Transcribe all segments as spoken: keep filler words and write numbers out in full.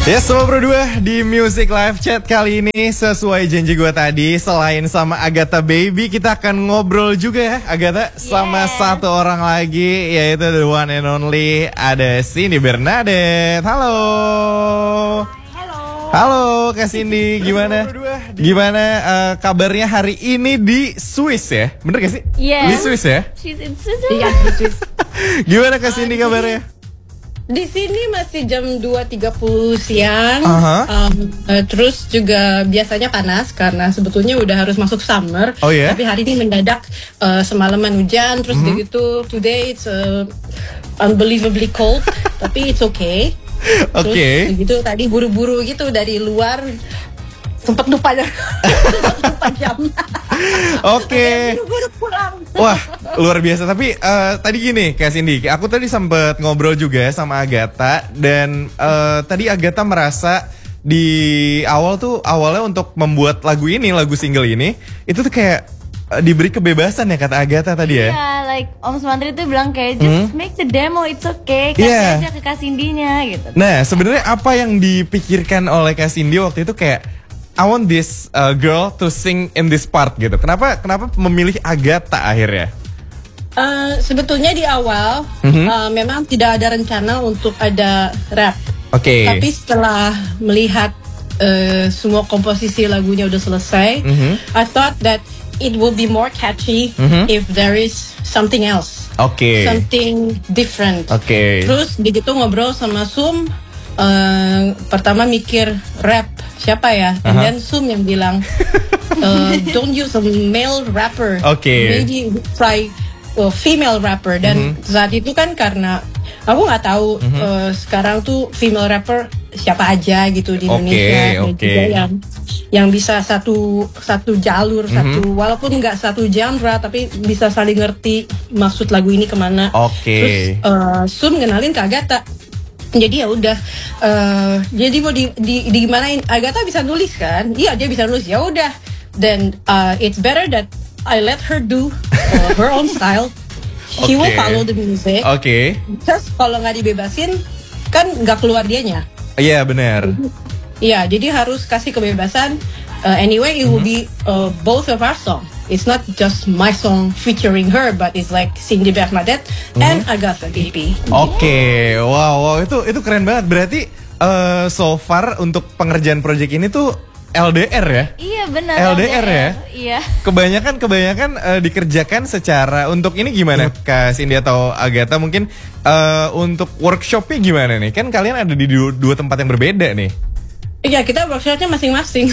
Ya, Sobat Pro dua di Music Live Chat kali ini sesuai janji gue tadi, selain sama Agatha Baby, kita akan ngobrol juga ya Agatha sama yeah. satu orang lagi, yaitu the one and only, ada Cindy Bernadette. Halo. Halo. Halo Kak Cindy, gimana? Gimana uh, kabarnya hari ini di Swiss ya? Bener gak sih? Yeah. Di Swiss ya? She's in Switzerland. Gimana Kak Cindy kabarnya? Di sini masih jam dua tiga puluh siang, uh-huh. um, uh, terus juga biasanya panas karena sebetulnya udah harus masuk summer. Oh ya? Yeah? Tapi hari ini mendadak uh, semalaman hujan, terus mm-hmm. begitu today it's uh, unbelievably cold, tapi it's okay. Terus okay. begitu tadi buru-buru gitu dari luar, sempat lupa lupa jam. Oke. Buru-buru pulang. Wah, luar biasa. Tapi uh, tadi gini Kak Cindy, aku tadi sempet ngobrol juga sama Agatha. Dan uh, tadi Agatha merasa di awal tuh, awalnya untuk membuat lagu ini, lagu single ini, itu tuh kayak uh, diberi kebebasan ya kata Agatha tadi ya. Iya, yeah, like Om Sumantri tuh bilang kayak just hmm? make the demo, it's okay, kasih yeah. aja ke Kak Cindy-nya gitu. Nah, sebenarnya apa yang dipikirkan oleh Kak Cindy waktu itu kayak I want this uh, girl to sing in this part gitu. Kenapa kenapa memilih Agatha akhirnya? Uh, sebetulnya di awal mm-hmm. uh, memang tidak ada rencana untuk ada rap. Oke. Okay. Tapi setelah melihat uh, semua komposisi lagunya udah selesai, mm-hmm. I thought that it will be more catchy mm-hmm. if there is something else. Oke. Okay. Something different. Oke. Okay. Terus begitu ngobrol sama Sum, uh, pertama mikir rap siapa ya? And uh-huh. then Sum yang bilang, uh, don't use a male rapper. Oke. Okay. Maybe try a female rapper. Dan mm-hmm. saat itu kan karena aku nggak tahu mm-hmm. uh, sekarang tuh female rapper siapa aja gitu di Indonesia. Okay, dan okay. juga yang yang bisa satu satu jalur mm-hmm. satu walaupun nggak satu genre tapi bisa saling ngerti maksud lagu ini kemana. Oke. Okay. Terus uh, Sum ngenalin ke Agatha. Jadi ya udah, uh, jadi mau di, di, di gimanain? Agatha bisa nulis kan? Iya dia bisa nulis. Ya udah, then uh, it's better that I let her do uh, her own style. She okay. will follow the music. Oke. Okay. Terus kalau nggak dibebasin, kan nggak keluar dianya. Iya yeah, benar. Iya, jadi harus kasih kebebasan. Uh, anyway, it mm-hmm. will be uh, both of our songs. It's not just my song featuring her, but it's like Cindy Bernadette mm-hmm. and Agatha Baby. Oke, okay. wow, wow, itu itu keren banget. Berarti uh, so far untuk pengerjaan project ini tuh L D R ya? Iya benar. L D R, L D R ya? Iya. Kebanyakan kebanyakan uh, dikerjakan secara untuk ini gimana, Kak Cindy atau Agatha mungkin uh, untuk workshopnya gimana nih? Kan kalian ada di dua, dua tempat yang berbeda nih. Iya, kita workshopnya masing-masing.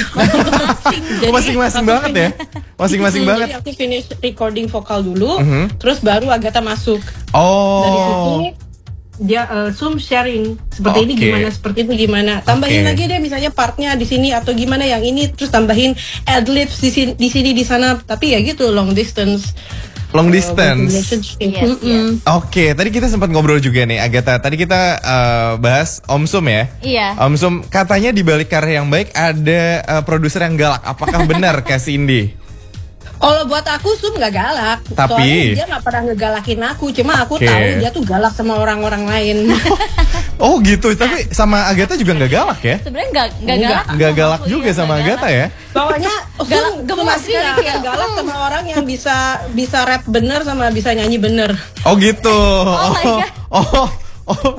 Jadi, masing-masing banget ya? Masing-masing banget. Jadi aku finish recording vokal dulu, uh-huh. terus baru Agatha masuk. Oh. Dari situ dia uh, Zoom sharing seperti okay. ini gimana, seperti itu gimana. Tambahin okay. lagi deh misalnya partnya di sini atau gimana yang ini, terus tambahin adlibs di sini, di sini di sana. Tapi ya gitu long distance. Long distance. Uh, yes, yes. Oke, okay, tadi kita sempat ngobrol juga nih Agatha. Tadi kita uh, bahas Om Sum ya. Iya. Om Sum katanya di balik karya yang baik ada uh, produser yang galak. Apakah benar Kak Cindy? Kalau buat aku Sum nggak galak. Tapi soalnya dia nggak pernah ngegalakin aku. Cuma aku okay. tahu dia tuh galak sama orang-orang lain. Oh gitu. Tapi sama Agatha juga nggak galak ya? Sebenarnya nggak nggak galak. Nggak galak juga ya, sama Agatha ya? Pokoknya galak gemas sekali kayak galak sama orang yang bisa bisa rap bener sama bisa nyanyi bener. Oh gitu. Oh, my God. Oh oh oh.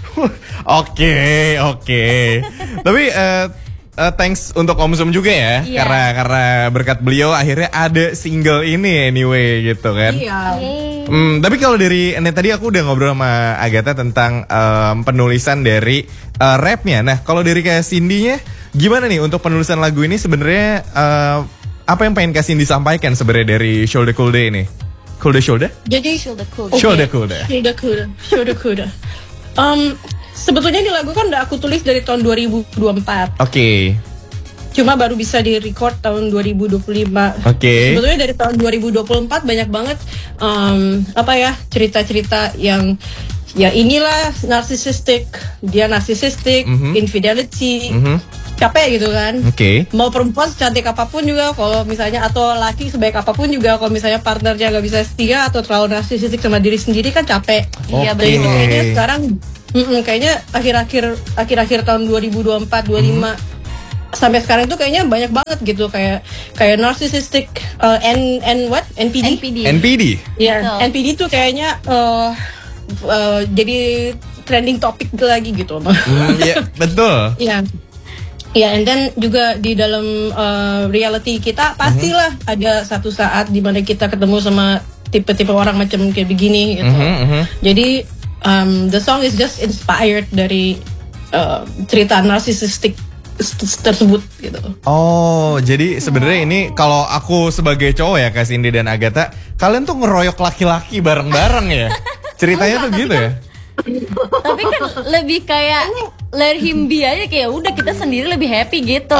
Oke oke. Tapi uh, Uh, thanks untuk Om Sum juga ya, yeah. karena karena berkat beliau akhirnya ada single ini anyway gitu kan. Iya. Yeah. Hmm, tapi kalau dari ini tadi aku udah ngobrol sama Agatha tentang um, penulisan dari uh, rapnya. Nah kalau dari Kak Cindy-nya gimana nih untuk penulisan lagu ini sebenarnya uh, apa yang pengen Kak Cindy sampaikan sebenarnya dari Shoulder Cool Day ini? Cool Day Shoulder? Jadi Shoulder Cool Day. Shoulder Cool Day. Shoulder Cool Day. Shoulder Cool Day. Um, sebetulnya ini lagu kan udah aku tulis dari tahun dua ribu dua puluh empat. Oke. Okay. Cuma baru bisa di-record tahun dua ribu dua puluh lima. Oke. Okay. Sebetulnya dari tahun dua ribu dua puluh empat banyak banget um, apa ya cerita-cerita yang ya inilah narcissistic, dia narcissistic, mm-hmm. infidelity, mm-hmm. capek gitu kan. Oke. Okay. Mau perempuan secantik apapun juga, kalau misalnya atau laki sebaik apapun juga, kalau misalnya partnernya nggak bisa setia atau terlalu narcissistic sama diri sendiri kan capek. Iya betul. Jadi kayaknya sekarang Mm-mm, kayaknya akhir-akhir akhir-akhir tahun dua ribu dua puluh empat dua puluh lima hmm. sampai sekarang itu kayaknya banyak banget gitu, kayak kayak narcissistic uh, N N what N P D N P D. N P D. ya Betul. N P D tuh kayaknya uh, uh, jadi trending topik lagi gitu. Hmm, ya, betul. Iya. Ya, and then juga di dalam uh, reality kita pastilah mm-hmm. ada satu saat di mana kita ketemu sama tipe-tipe orang macam kayak begini gitu. Mm-hmm, mm-hmm. Jadi um, the song is just inspired dari uh, cerita narsisistik tersebut gitu. Oh, jadi sebenarnya ini kalau aku sebagai cowok ya Kak Cindy dan Agatha, kalian tuh ngeroyok laki-laki bareng-bareng ya? Ceritanya tuh gitu ya? Tapi kan lebih kayak let him be aja, kayak udah kita sendiri lebih happy gitu.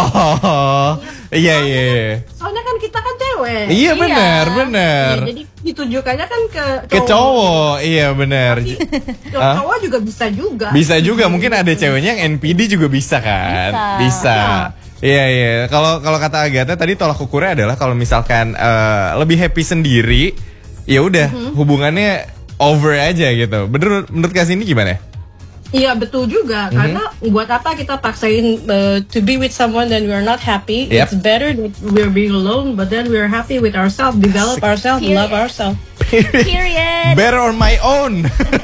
Oh, iya iya. iya. Soalnya kan kita kan cewek. Iya benar, Iya. benar. Ya, jadi ditujukannya kan ke Ke cowok, iya benar. Tapi Hah? cowok juga bisa juga. Bisa juga, mungkin ada ceweknya yang N P D juga bisa kan? Bisa. Bisa. Iya iya. Kalau kalau kata Agatha tadi tolak ukurnya adalah kalau misalkan eh, lebih happy sendiri, ya udah hubungannya over aja gitu. Bener menurut Kak Cindy gimana? Iya betul juga, Mhm. karena buat apa kita paksain uh, to be with someone then we are not happy. Yep. It's better that we're being alone, but then we're happy with ourselves, develop ourselves, Period. love ourselves. Period. Better on my own.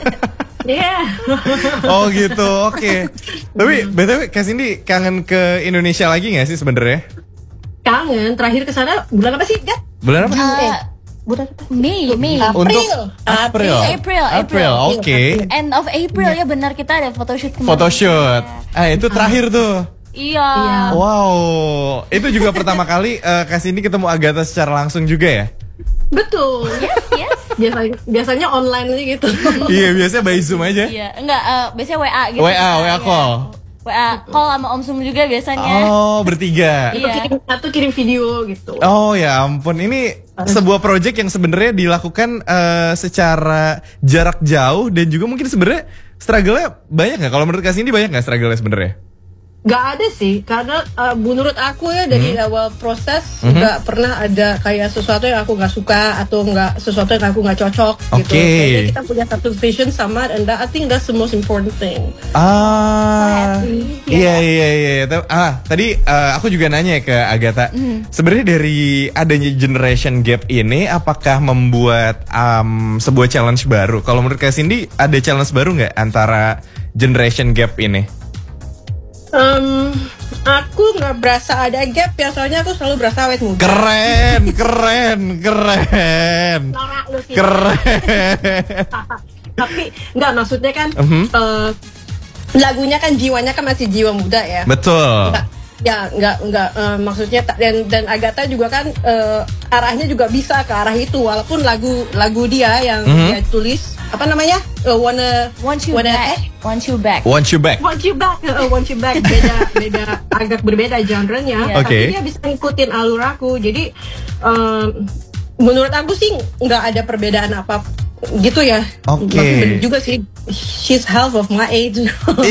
Yeah. Oh gitu, oke. Tapi B T W Kak Cindy kangen ke Indonesia lagi nggak sih sebenarnya? Kangen. Terakhir kesana bulan apa sih, Gat? Bulan apa? Uh, Bulan apa? Mei, Mei. April. Untuk April. April, April, April. oke. End of April ya benar, kita ada photoshoot kemarin. Photoshoot. Ah itu terakhir tuh. Iya. Iya. Wow, itu juga pertama kali uh, Kak Cindy ketemu Agatha secara langsung juga ya? Betul. Yes, yes. Biasanya, biasanya online aja gitu. Iya, biasanya by Zoom aja. Iya, enggak, eh, biasanya W A gitu. W A, W A call. W A call sama Om Sung juga biasanya. Oh, bertiga. Atau Iya. kirim, atau kirim video gitu. Oh ya ampun, ini sebuah project yang sebenarnya dilakukan uh, secara jarak jauh dan juga mungkin sebenarnya struggle-nya banyak nggak? Kalau menurut Kak Cindy banyak nggak struggle-nya sebenarnya? Gak ada sih, karena uh, menurut aku ya dari Hmm. awal proses nggak pernah ada kayak sesuatu yang aku nggak suka atau nggak sesuatu yang aku nggak cocok gitu. Oke. Kayaknya kita punya satu vision sama, and that, I think that's the most important thing. Ah, happy. iya iya iya. iya. Ah, tadi uh, aku juga nanya ke Agatha. Sebenarnya dari adanya generation gap ini, apakah membuat um, sebuah challenge baru? Kalau menurut Kak Cindy, ada challenge baru nggak antara generation gap ini? Um, aku nggak berasa ada gap ya, soalnya aku selalu berasa awet muda. Keren, keren, keren, Norak lu sih. keren. Tapi nggak, maksudnya kan Mhm. uh, lagunya kan jiwanya kan masih jiwa muda ya. Betul. Nggak, ya nggak nggak uh, maksudnya ta- dan dan Agatha juga kan uh, arahnya juga bisa ke arah itu, walaupun lagu lagu dia yang Mhm. dia tulis apa namanya uh, wanna Want you wanna back. eh? Want you back. Want you back. Want you back, uh, want you back beda beda agak berbeda genrenya, Iya. Oke. tapi dia bisa ngikutin alur aku. Jadi um, menurut aku sih nggak ada perbedaan apa gitu ya. Oke. Tapi bener juga sih, she's half of my age.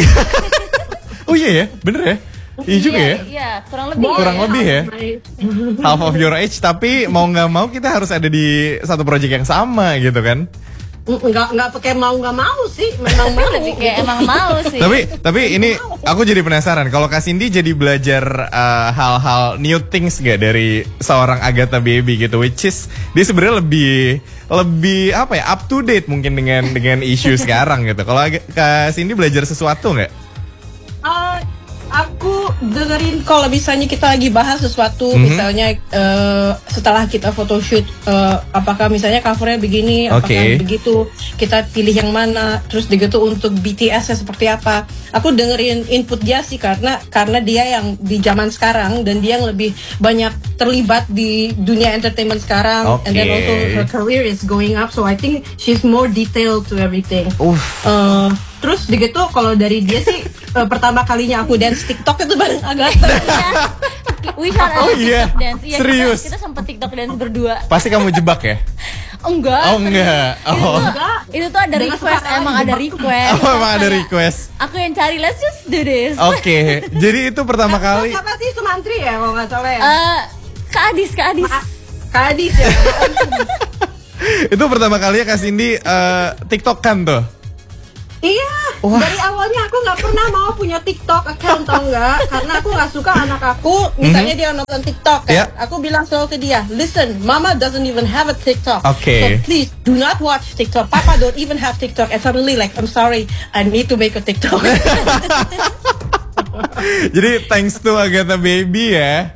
Oh iya ya, bener ya. Iya juga ya. Iya, kurang lebih. Kurang ya. lebih ya. Half of your age, tapi mau nggak mau kita harus ada di satu project yang sama gitu kan. Nggak nggak pakai mau nggak mau sih, memang mau. Lebih kayak emang mau sih. Tapi tapi ini aku jadi penasaran. Kalau Kak Cindy jadi belajar uh, hal-hal new things gak dari seorang Agatha Baby gitu, which is dia sebenarnya lebih lebih apa ya, up to date mungkin dengan dengan isu sekarang gitu. Kalau Aga- Kak Cindy belajar sesuatu nggak? Uh, aku dengerin kalau misalnya kita lagi bahas sesuatu, Mhm. misalnya uh, setelah kita photoshoot, uh, apakah misalnya covernya begini, apakah Oke. begitu, kita pilih yang mana, terus begitu untuk B T S nya seperti apa. Aku dengerin input dia sih, karena karena dia yang di zaman sekarang dan dia yang lebih banyak terlibat di dunia entertainment sekarang, and then Oke. also her career is going up, so I think she's more detailed to everything. Uff. Uh, terus begitu kalau dari dia sih uh, pertama kalinya aku dance TikTok itu bareng Agatha. We had a Oh, iya? TikTok dance. Iya, Serius? Kita, kita sempat TikTok dance berdua. Pasti kamu jebak ya? Enggak. Oh enggak. Itu, Oh. Enggak. itu tuh ada Dengan request, suara emang lagi. ada request. Oh, emang ada Kayak, request. Aku yang cari, let's just do this. Oke, jadi itu pertama kali. Siapa sih, Sumantri ya kalau nggak salah ya? Eh, Kak Adis, Kak Adis. Ma- Kak Adis ya. Itu pertama kali ya Kak Cindy uh, TikTok kan tuh. Iya. Wah. Dari awalnya aku nggak pernah mau punya TikTok account, tau nggak? Karena aku nggak suka anak aku, misalnya dia nonton TikTok kan, Yeah. aku bilang selalu ke dia, listen, Mama doesn't even have a TikTok, Okay. so please do not watch TikTok. Papa don't even have TikTok. And suddenly like, I'm sorry, I need to make a TikTok. Jadi thanks to Agatha Baby ya.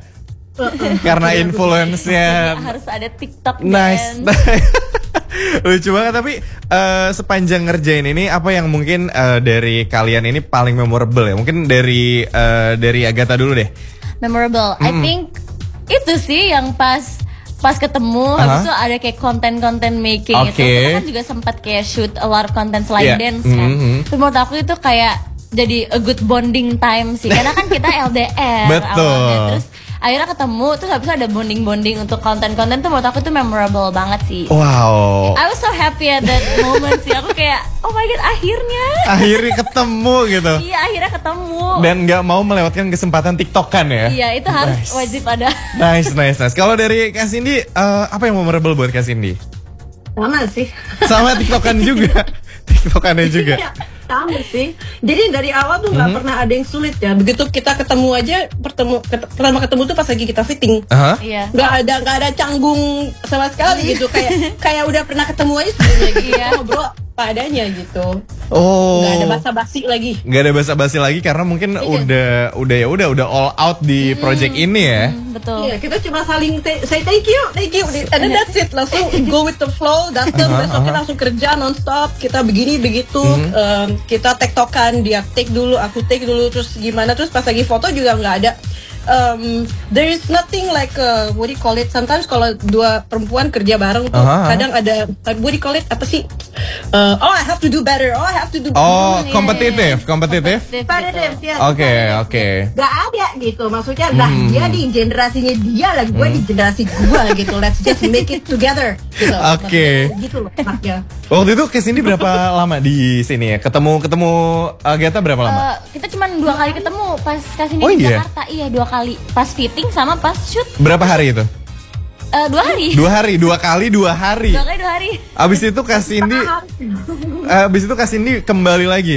Karena influence-nya Harus ada TikTok nice. dance. Lucu banget. Tapi uh, sepanjang ngerjain ini, apa yang mungkin uh, dari kalian ini paling memorable ya? Mungkin dari uh, dari Agatha dulu deh. Memorable. I think itu sih yang pas pas ketemu, habis itu ada kayak konten-konten making Oke. itu. Kita kan juga sempat kayak shoot a lot of content selain Yeah. dance kan. Mhm. Terus menurut aku itu kayak jadi a good bonding time sih. Karena kan kita L D R Betul. awalnya. Terus akhirnya ketemu, terus habis itu ada bonding-bonding untuk konten-konten tuh menurut aku tuh memorable banget sih. Wow. I was so happy at that moment sih. Aku kayak, oh my god, akhirnya. Akhirnya ketemu gitu. Iya, akhirnya ketemu. Dan nggak mau melewatkan kesempatan TikTokan ya. Iya, itu harus Nice. wajib ada. Nice, nice, nice. Kalau dari Kak Cindy, uh, apa yang memorable buat Kak Cindy? Sama sih. Sama TikTokan juga. TikTokannya juga. Iya, sama sih. Jadi dari awal tuh nggak Mhm. pernah ada yang sulit ya. Begitu kita ketemu aja, pertemu ket- pertama ketemu tuh pas lagi kita fitting. Aha. Iya. Nggak ada nggak ada canggung sama sekali gitu. Kayak kayak udah pernah ketemu aja sebelumnya gitu. Iya. Ngobrol apa adanya gitu. Oh. Nggak ada basa-basi lagi. Nggak ada basa-basi lagi karena mungkin Iya. udah udah ya udah udah all out di project ini ya. Hmm, betul. Iya, kita cuma saling say, say thank you, thank you, and then that's it. Langsung go with the flow, datang Aha, besoknya aha. langsung kerja nonstop. Kita begini begitu, em, kita tektokan, dia take dulu, aku take dulu, terus gimana, terus pas lagi foto juga nggak ada. Um, there is nothing like uh, what do you call it? Sometimes kalau dua perempuan kerja bareng tuh Aha, aha. kadang ada like, what do you call it? Apa sih? Uh, oh, I have to do better. Oh, I have to do. Oh, iya, kompetitif, kompetitif. Competitive, gitu. yes. Oke, oke. Gak ada gitu, maksudnya lah dia di generasinya dia lah, gue di generasi gue gitu. Let's just make it together gitu. Oke. Maksudnya gitu loh anaknya. Waktu itu Kak Cindy berapa lama di sini ya? Ketemu ketemu Agatha berapa lama? Eh, kita cuma dua kali ketemu pas kasih Oh, di iya? Jakarta. Iya, dua kali. Pas fitting sama pas shoot. Berapa hari itu? Eh, dua hari. Dua hari, dua kali dua hari. Dua kali dua hari. Abis itu Kak Cindy, abis itu Kak Cindy kembali lagi.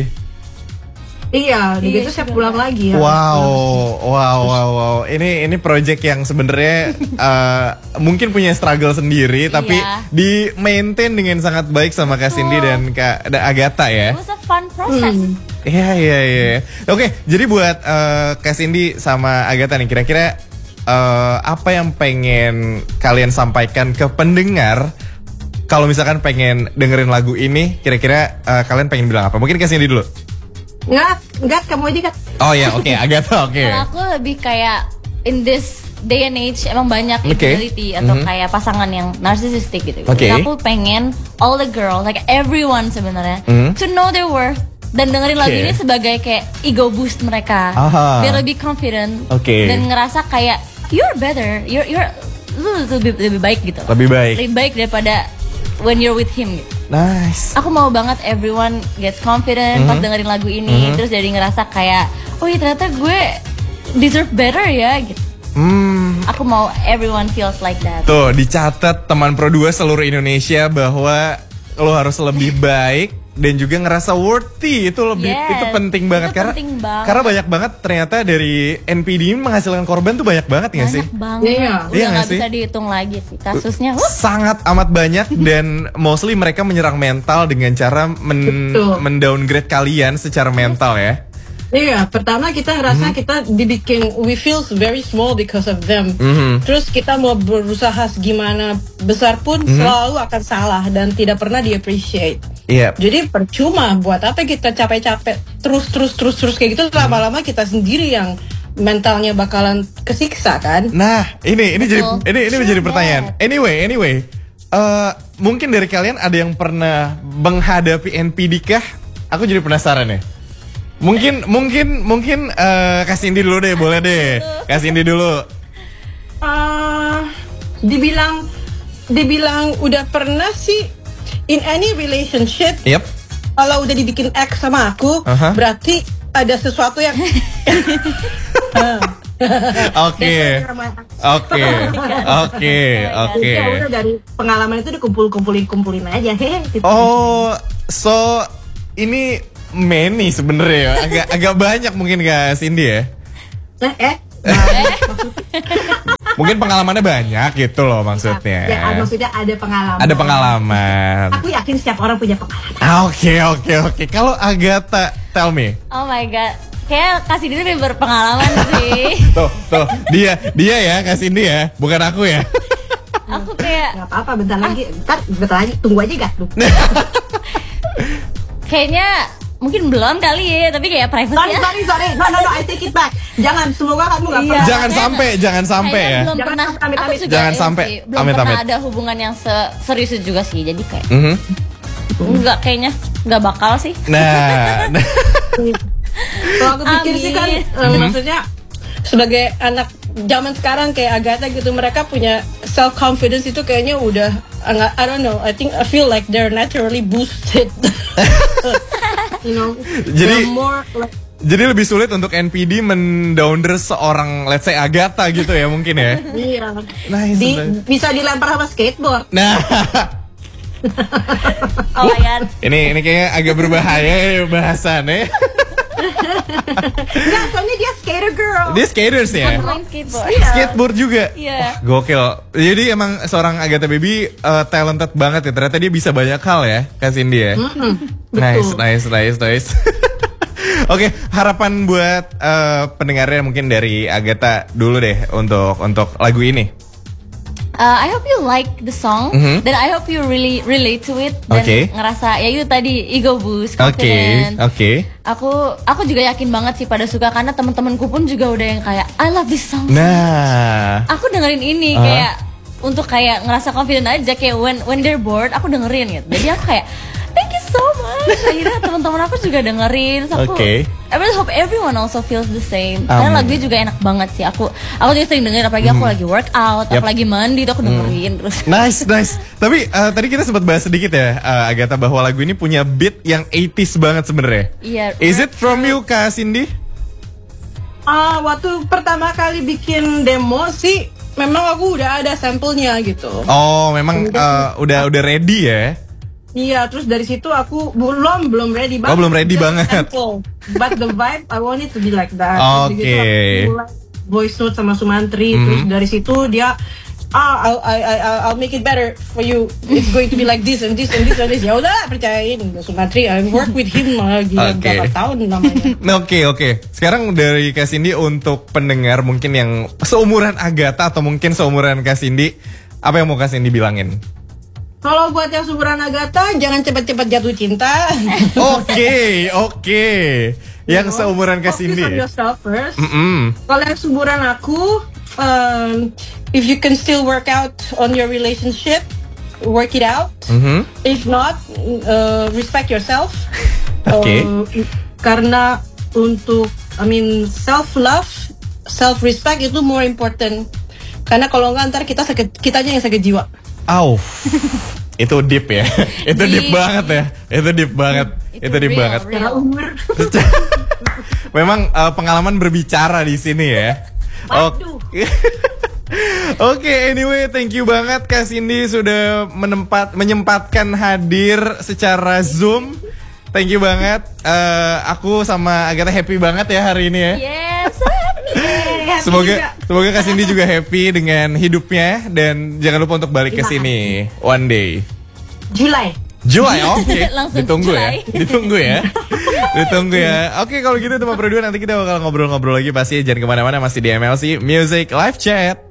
Iya, Iya, gitu saya sudah. pulang lagi ya. Wow, wow, wow, wow. Ini ini project yang sebenarnya eh, mungkin punya struggle sendiri, tapi Iya. di maintain dengan sangat baik sama Kak Cindy dan Kak dan Agatha ya. It was a fun process. Iya, iya, iya. Oke, jadi buat eh, Kak Cindy sama Agatha nih, kira-kira eh, apa yang pengen kalian sampaikan ke pendengar? Kalau misalkan pengen dengerin lagu ini, kira-kira eh, kalian pengen bilang apa? Mungkin Kak Cindy dulu. Enggak, enggak kamu aja kan. Oh ya, oke, Agatha, oke. Kalau aku lebih kayak in this day and age emang banyak Oke. infidelity atau Mhm. kayak pasangan yang narcissistic gitu. Oke. Jadi aku pengen all the girls, like everyone sebenarnya, Mhm. to know their worth dan dengerin lagu Oke. ini sebagai kayak ego boost mereka, Aha. biar lebih confident Oke. dan ngerasa kayak you're better, you're you're lu lebih lebih baik gitu. Lebih baik. Lebih baik daripada when you're with him gitu. Nice. Aku mau banget everyone gets confident pas dengerin lagu ini, terus jadi ngerasa kayak, oh iya ternyata gue deserve better ya gitu. Hmm. Aku mau everyone feels like that. Tuh, dicatat teman Pro dua seluruh Indonesia bahwa lo harus lebih baik dan juga ngerasa worthy. Itu lebih Yes, itu penting banget itu karena penting banget. karena banyak banget ternyata dari N P D ini menghasilkan korban tuh banyak banget nggak sih? Banyak banget. Iya. Udah Iya nggak nggak sih? bisa dihitung lagi sih kasusnya. Wuh. Sangat amat banyak dan mostly mereka menyerang mental dengan cara men Betul. mendowngrade kalian secara mental ya. Iya, pertama kita ngerasa kita dibikin we feel very small because of them. Mhm. Terus kita mau berusaha segimana besar pun selalu akan salah dan tidak pernah di appreciate. Iya. Jadi percuma buat apa kita capek-capek terus terus terus terus kayak gitu, lama-lama kita sendiri yang mentalnya bakalan kesiksa kan. Nah, ini ini jadi Betul. ini ini Sure menjadi that. pertanyaan. Anyway, anyway, eh mungkin dari kalian ada yang pernah menghadapi N P D kah? Aku jadi penasaran ya. Mungkin mungkin mungkin eh Kak Cindy dulu deh, boleh deh. Kak Cindy dulu. Ah, dibilang dibilang udah pernah sih in any relationship. Yep. Kalau udah dibikin X sama aku, Aha. berarti ada sesuatu yang Oke. Oke. Oke. Oke. Ya udah dari pengalaman itu dikumpul-kumpulin kumpulin aja hehe. Gitu. Oh, so ini many sebenarnya ya. Agak agak banyak mungkin Kak Cindy ya. Eh, eh. Mungkin pengalamannya banyak gitu loh maksudnya. Ya, ya, maksudnya ada pengalaman. Ada pengalaman. Aku yakin setiap orang punya pengalaman. Oke oke oke. Kalau Agatha, tell me. Oh my god. Kayak kasih dia lebih berpengalaman sih. Tuh tuh dia dia ya Kak Cindy ya, bukan aku ya. Aku kayak Gak apa-apa, bentar lagi, ntar bentar lagi, tunggu aja gak tuh. kayaknya mungkin belum kali ya, tapi kayak Sorry, privacy ya. sorry, sorry, no, no, no, I take it back. Jangan, semoga kamu gak Iya. pernah. Jangan Kayaknya- sampai, jangan sampai kayaknya ya. Belum Jangan pernah. sampai, amit, Aku amit. juga Jangan ini sampai, sih, belum amit, pernah amit. ada hubungan yang se- serius itu juga sih. Jadi kayak Mhm. enggak, kayaknya enggak bakal sih. Nah, nah. Kalau aku pikir sih kan, Amin. eh, maksudnya sebagai anak zaman sekarang kayak Agatha gitu, mereka punya self confidence itu kayaknya udah, I I don't know, I think I feel like they're naturally boosted. You know, Jadi- they're more like, Jadi lebih sulit untuk N P D mendowner seorang let's say Agatha gitu ya mungkin ya. iya, Nice, di, nice. bisa dilempar sama skateboard. Nah, Oh my god. ini ini kayaknya agak berbahaya ya bahasannya. Enggak, soalnya dia skater girl. Dia skaters ya. Main skateboard. Iya. Skateboard juga. Iya. Wah, gokil. Jadi emang seorang Agatha Baby uh, talented banget ya. Ternyata dia bisa banyak hal ya, Kak Cindy ya. Mm-mm, Nice, betul. nice, nice, nice. Oke, harapan buat uh, pendengarnya mungkin dari Agatha dulu deh untuk untuk lagu ini. Uh, I hope you like the song Mhm. dan I hope you really relate to it dan Oke. ngerasa ya itu tadi ego boost, Oke, confident. oke. Aku aku juga yakin banget sih pada suka karena teman-temanku pun juga udah yang kayak I love this song. Nah, Aku dengerin ini Uh-huh. kayak untuk kayak ngerasa confident aja kayak when when they're bored aku dengerin gitu. Jadi aku kayak thank you so much. Akhirnya teman-teman aku juga dengerin. Terus aku Oke. I really hope everyone also feels the same. Amin. Karena lagunya juga enak banget sih. Aku aku juga sering dengerin apalagi aku lagi workout, Yep. aku lagi mandi tuh aku dengerin terus. nice, nice. Tapi uh, tadi kita sempat bahas sedikit ya, uh, Agatha, bahwa lagu ini punya beat yang eighties banget sebenarnya. Iya. Is it from you, Kak Cindy? Ah, waktu pertama kali bikin demo sih, memang aku udah ada sampelnya gitu. Oh, memang uh, udah udah ready ya? Iya, terus dari situ aku belum belum ready banget. Oh, belum ready Just banget. sample. But the vibe I want it to be like that. Oke. Terus gitu aku mulai voice note sama Sumantri, Mhm. terus dari situ dia ah I'll, I, I, I'll- I'll make it better for you. It's going to be like this and this and this and this. Ya udah percayain Sumantri. I work with him lagi Oke. berapa tahun namanya. Nah, Oke oke. Sekarang dari Kak Cindy untuk pendengar mungkin yang seumuran Agatha atau mungkin seumuran Kak Cindy, apa yang mau Kak Cindy bilangin? Kalau buat yang seumuran Agatha, jangan cepat-cepat jatuh cinta. Oke oke. Yang seumuran Kak Focus Cindy. on yourself first. Mm-mm. Kalau yang seumuran aku, um, if you can still work out on your relationship, work it out. Mhm. If not, uh, respect yourself. Oke. Uh, karena untuk, I mean, self love, self respect itu more important. Karena kalau nggak ntar kita sakit, kitanya yang sakit jiwa. Au. Itu deep ya. Itu deep Deep. banget ya. Itu deep banget. Itu, deep real, banget. real. Secara umur. Memang uh, pengalaman berbicara di sini ya. Waduh. Oke. Oke, anyway, thank you banget Kak Cindy sudah menempat menyempatkan hadir secara Zoom. Thank you banget. Eh, aku sama Agatha happy banget ya hari ini ya. Yes, so happy. Happy Semoga juga. semoga Kak Cindy juga happy dengan hidupnya dan jangan lupa untuk balik ke Terima sini one day. Julai. Julai, oke. Langsung Ditunggu ya. Julai. Ditunggu ya. Ditunggu ya. Oke, kalau gitu teman berdua nanti kita bakal ngobrol-ngobrol lagi pasti jangan kemana-mana masih di M L C Music Live Chat.